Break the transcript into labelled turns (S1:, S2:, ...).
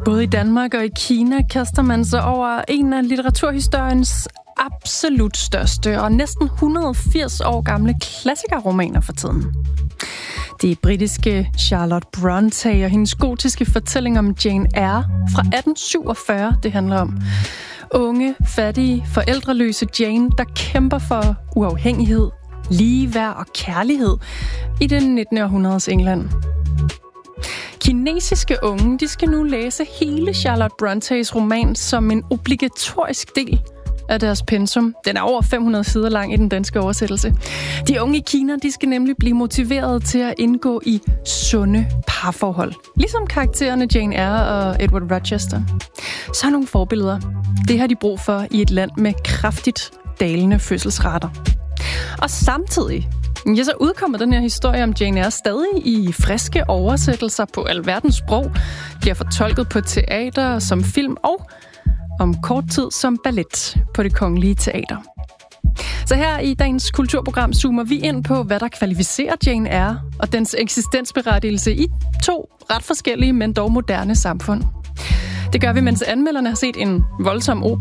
S1: Både i Danmark og i Kina kaster man sig over en af litteraturhistoriens absolut største og næsten 180 år gamle klassikerromaner for tiden. Det britiske Charlotte Brontë og hendes gotiske fortælling om Jane Eyre fra 1847, det handler om. Unge, fattige, forældreløse Jane, der kæmper for uafhængighed, ligeværd og kærlighed i det 19. århundredes England. Kinesiske unge, de skal nu læse hele Charlotte Brontës roman som en obligatorisk del af deres pensum. Den er over 500 sider lang i den danske oversættelse. De unge i Kina, de skal nemlig blive motiveret til at indgå i sunde parforhold. Ligesom karaktererne Jane Eyre og Edward Rochester. Så er nogle forbilleder. Det har de brug for i et land med kraftigt dalende fødselsrater. Og samtidig så udkommer den her historie om Jane Eyre stadig i friske oversættelser på alverdens sprog, bliver fortolket på teater som film og om kort tid som ballet på Det Kongelige Teater. Så her i dagens kulturprogram zoomer vi ind på, hvad der kvalificerer Jane Eyre og dens eksistensberettigelse i to ret forskellige, men dog moderne samfund. Det gør vi, mens anmelderne har set en voldsom opera